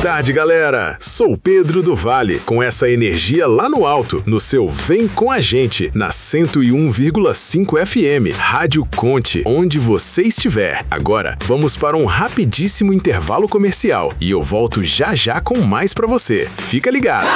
Tarde, galera! Sou Pedro do Vale, com essa energia lá no alto, no seu Vem Com a Gente, na 101,5 FM, Rádio Conte, onde você estiver. Agora, vamos para um rapidíssimo intervalo comercial e eu volto já já com mais pra você. Fica ligado!